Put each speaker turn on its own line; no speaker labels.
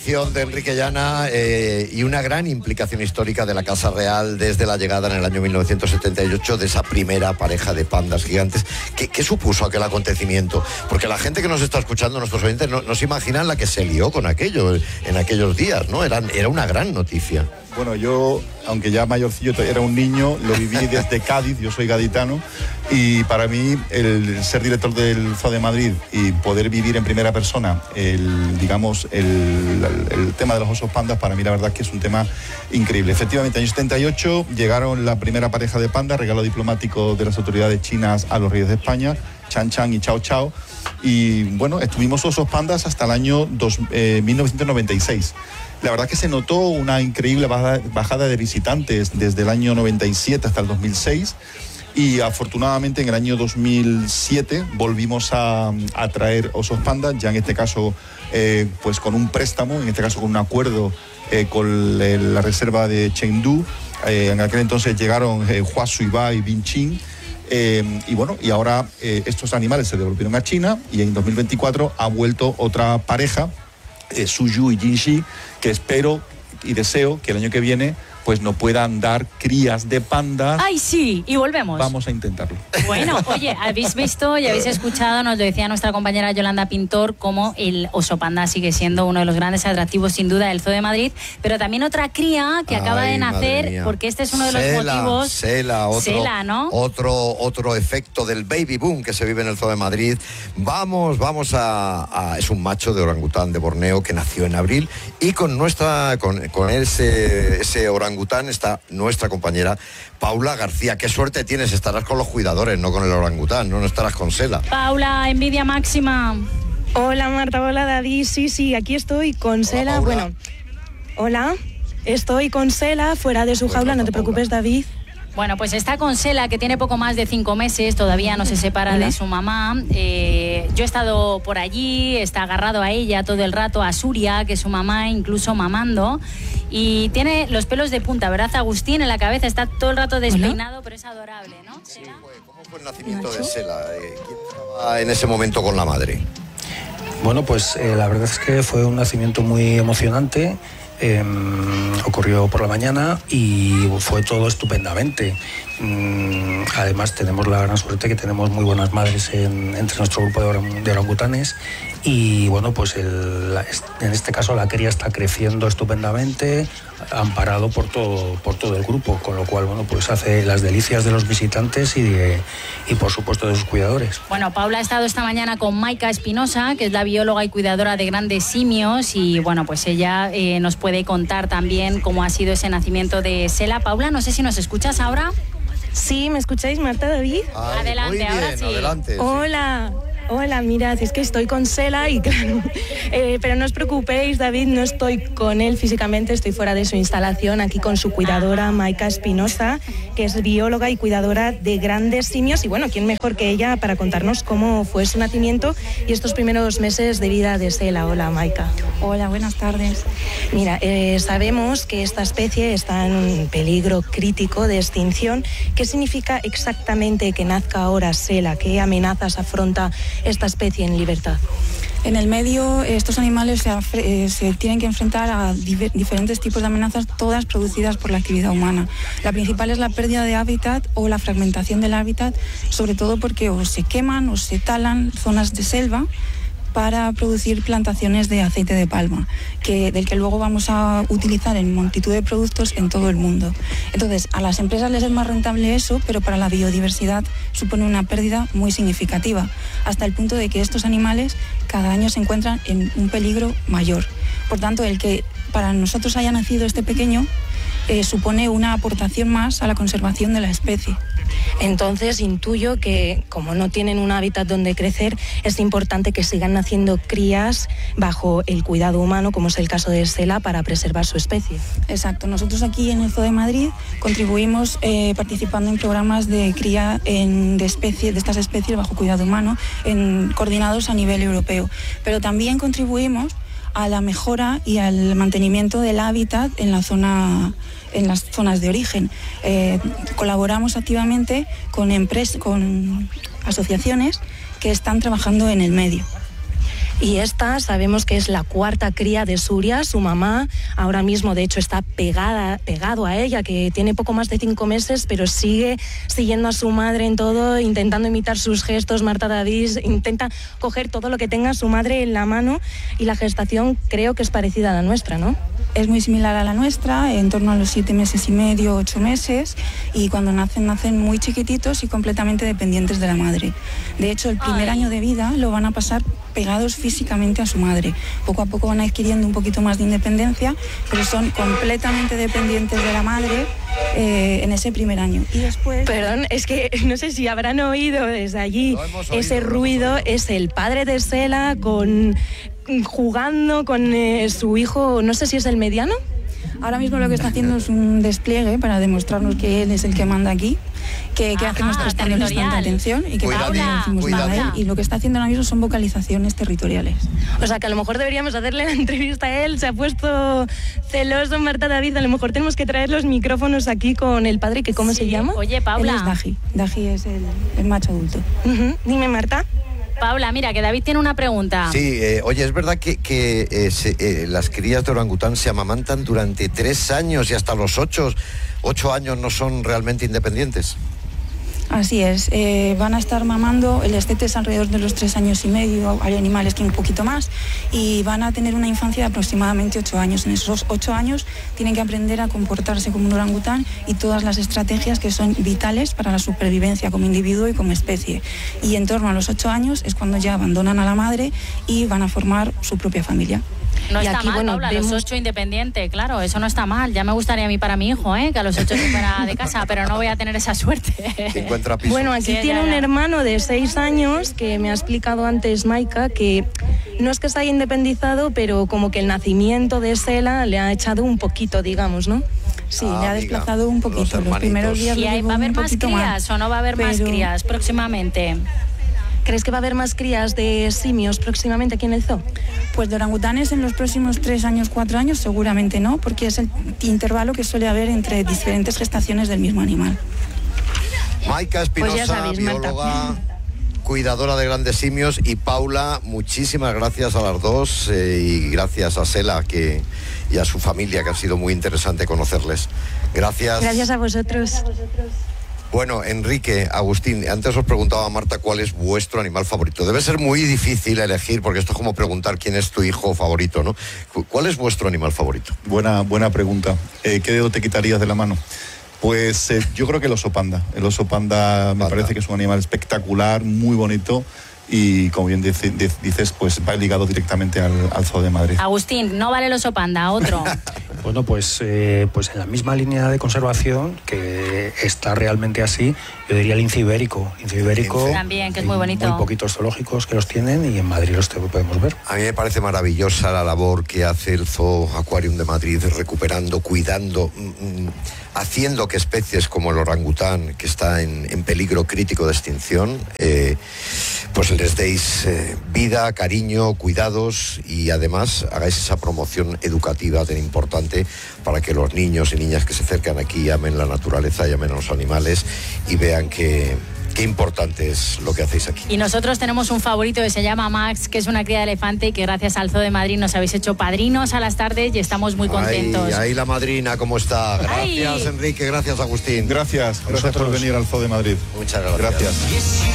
tradición de Enrique Llana y una gran implicación histórica de la Casa Real desde la llegada en el año 1978 de esa primera pareja de pandas gigantes. ¿Qué supuso aquel acontecimiento? Porque la gente que nos está escuchando, nuestros oyentes, no se imaginan la que se lió con aquello en aquellos días, ¿no? Era una gran noticia.
Bueno, yo, aunque ya mayorcillo, era un niño, lo viví desde Cádiz, yo soy gaditano, y para mí el ser director del Zoo de Madrid y poder vivir en primera persona el tema de los osos pandas, para mí la verdad es que es un tema increíble. Efectivamente, en el año 78 llegaron la primera pareja de pandas, regalo diplomático de las autoridades chinas a los reyes de España, Chan Chan y Chao Chao, y bueno, estuvimos osos pandas hasta el año 1996. La verdad que se notó una increíble bajada de visitantes desde el año 97 hasta el 2006 y afortunadamente en el año 2007 volvimos a traer osos pandas, ya en este caso pues con un préstamo, en este caso con un acuerdo con la reserva de Chengdu. En aquel entonces llegaron Huasu Iba y Binqing. Y bueno, y ahora estos animales se devolvieron a China y en 2024 ha vuelto otra pareja, Suyu y Jinxi, que espero y deseo que el año que viene pues nos puedan dar crías de panda.
¡Ay, sí! Y volvemos.
Vamos a intentarlo.
Bueno, oye, habéis visto y habéis escuchado, nos lo decía nuestra compañera Yolanda Pintor, cómo el oso panda sigue siendo uno de los grandes atractivos, sin duda, del Zoo de Madrid, pero también otra cría que acaba de nacer, porque este es uno de los motivos...
Sela,
¿no?
Otro efecto del baby boom que se vive en el Zoo de Madrid. Vamos a es un macho de orangután de Borneo que nació en abril y con ese orangután está nuestra compañera Paula García. Qué suerte tienes, estarás con los cuidadores, no con el orangután, no estarás con Sela.
Paula, envidia máxima.
Hola Marta, hola David, sí, aquí estoy con Sela. Bueno, hola, estoy con Sela fuera de su jaula, no te preocupes David.
Bueno, pues está con Sela, que tiene poco más de 5 meses, todavía no se separa de su mamá. Yo he estado por allí, está agarrado a ella todo el rato, a Suria, que es su mamá, incluso mamando. Y tiene los pelos de punta, ¿verdad, Agustín? En la cabeza está todo el rato despeinado, pero es adorable, ¿no?
Sí, ¿cómo fue el nacimiento de Sela? ¿Quién estaba en ese momento con la madre?
Bueno, pues la verdad es que fue un nacimiento muy emocionante. Ocurrió por la mañana y fue todo estupendamente. Además tenemos la gran suerte que tenemos muy buenas madres entre nuestro grupo de orangutanes y bueno, pues en este caso la cría está creciendo estupendamente, amparado por todo el grupo, con lo cual bueno, pues hace las delicias de los visitantes y por supuesto de sus cuidadores.
Bueno, Paula ha estado esta mañana con Maika Espinosa, que es la bióloga y cuidadora de grandes simios, y bueno, pues ella nos puede contar también cómo ha sido ese nacimiento de Sela. Paula, no sé si nos escuchas ahora.
Sí, ¿me escucháis, Marta, David?
Adelante,
muy bien,
ahora sí.
Adelante, sí.
Hola, mirad, es que estoy con Sela y claro, pero no os preocupéis, David, no estoy con él físicamente, estoy fuera de su instalación, aquí con su cuidadora, Maika Espinosa, que es bióloga y cuidadora de grandes simios, y bueno, ¿quién mejor que ella para contarnos cómo fue su nacimiento y estos primeros meses de vida de Sela? Hola, Maika.
Hola, buenas tardes.
Mira, sabemos que esta especie está en peligro crítico de extinción. ¿Qué significa exactamente que nazca ahora Sela? ¿Qué amenazas afronta esta especie en libertad?
En el medio, estos animales se tienen que enfrentar a diferentes tipos de amenazas, todas producidas por la actividad humana. La principal es la pérdida de hábitat o la fragmentación del hábitat, sobre todo porque o se queman o se talan zonas de selva para producir plantaciones de aceite de palma, del que luego vamos a utilizar en multitud de productos en todo el mundo. Entonces, a las empresas les es más rentable eso, pero para la biodiversidad supone una pérdida muy significativa, hasta el punto de que estos animales cada año se encuentran en un peligro mayor. Por tanto, el que para nosotros haya nacido este pequeño supone una aportación más a la conservación de la especie.
Entonces intuyo que como no tienen un hábitat donde crecer, es importante que sigan naciendo crías bajo el cuidado humano, como es el caso de Sela, para preservar su especie.
Exacto. Nosotros aquí en el Zoo de Madrid contribuimos participando en programas de cría de estas especies bajo cuidado humano, coordinados a nivel europeo. Pero también contribuimos a la mejora y al mantenimiento del hábitat en las zonas de origen. Colaboramos activamente con asociaciones que están trabajando en el medio.
Y esta sabemos que es la cuarta cría de Suria, su mamá. Ahora mismo, de hecho, está pegado a ella, que tiene poco más de 5 meses, pero sigue siguiendo a su madre en todo, intentando imitar sus gestos. Marta David intenta coger todo lo que tenga su madre en la mano, y la gestación creo que es parecida a la nuestra, ¿no?
Es muy similar a la nuestra, en torno a los 7 meses y medio, 8 meses, y cuando nacen muy chiquititos y completamente dependientes de la madre. De hecho, el primer año de vida lo van a pasar pegados físicamente a su madre. Poco a poco van adquiriendo un poquito más de independencia, pero son completamente dependientes de la madre en ese primer año. Y después...
Perdón, es que no sé si habrán oído desde allí ese ruido. Es el padre de Sela jugando con su hijo, no sé si es el mediano.
Ahora mismo lo que está haciendo es un despliegue para demostrarnos que él es el que manda aquí, que hacemos prestándoles tanta atención y que no decimos nada a él. Y lo que está haciendo ahora mismo son vocalizaciones territoriales.
O sea, que a lo mejor deberíamos hacerle la entrevista a él. Se ha puesto celoso Marta David. A lo mejor tenemos que traer los micrófonos aquí con el padre, que ¿cómo se llama?
Oye, Paula.
Él es Daji. Daji es el macho adulto.
Dime, Marta.
Paula, mira, que David tiene una pregunta.
Sí, oye, ¿es verdad que las crías de orangután se amamantan durante 3 años y hasta los 8 años no son realmente independientes?
Así es, van a estar mamando, el destete es alrededor de los 3 años y medio, hay animales que un poquito más, y van a tener una infancia de aproximadamente 8 años. En esos 8 años tienen que aprender a comportarse como un orangután y todas las estrategias que son vitales para la supervivencia como individuo y como especie. Y en torno a los 8 años es cuando ya abandonan a la madre y van a formar su propia familia.
No
y
está
aquí,
mal,
bueno,
Paula, los 8 independiente, claro, eso no está mal. Ya me gustaría a mí para mi hijo, que a los 8 se fuera de casa, pero no voy a tener esa suerte.
Se encuentra piso.
Bueno, aquí
Sí,
tiene
ya.
un hermano de 6 años que me ha explicado antes Maika, que no es que se haya independizado, pero como que el nacimiento de Sela le ha echado un poquito, digamos, ¿no?
Sí, le ha desplazado un poquito. Los primeros días
¿Y
lo
va a haber
un
más
poquito
crías o no va a haber más
pero-
crías próximamente?
¿Crees que va a haber más crías de simios próximamente aquí en el zoo?
Pues de orangutanes en los próximos 3 años, 4 años seguramente no, porque es el intervalo que suele haber entre diferentes gestaciones del mismo animal.
Maika Espinosa,
Pues ya sabéis, Marta.
bióloga, cuidadora de grandes simios, y Paula, muchísimas gracias a las dos y gracias a Sela y a su familia, que ha sido muy interesante conocerles. Gracias.
Gracias a vosotros.
Bueno, Enrique, Agustín, antes os preguntaba a Marta cuál es vuestro animal favorito. Debe ser muy difícil elegir, porque esto es como preguntar quién es tu hijo favorito, ¿no? ¿Cuál es vuestro animal favorito?
Buena pregunta. ¿Qué dedo te quitarías de la mano? Pues yo creo que el oso panda. El oso panda me parece que es un animal espectacular, muy bonito, y como bien dices, pues va ligado directamente al Zoo de Madrid.
Agustín, no vale el oso panda, otro.
Bueno, pues en la misma línea de conservación, que está realmente así, yo diría el lince ibérico. Lince ibérico
También, que es muy bonito.
Muy poquitos zoológicos que los tienen y en Madrid los podemos ver.
A mí me parece maravillosa la labor que hace el Zoo Aquarium de Madrid, recuperando, cuidando, haciendo que especies como el orangután, que está en peligro crítico de extinción, pues les deis vida, cariño, cuidados, y además hagáis esa promoción educativa tan importante para que los niños y niñas que se acercan aquí amen la naturaleza, amen a los animales y vean qué importante es lo que hacéis aquí.
Y nosotros tenemos un favorito que se llama Max, que es una cría de elefante y que gracias al Zoo de Madrid nos habéis hecho padrinos a las tardes y estamos muy contentos.
Ahí la madrina, ¿cómo está? Gracias,
Ay.
Enrique, gracias, Agustín.
Gracias por venir al Zoo de Madrid.
Muchas gracias.
Gracias.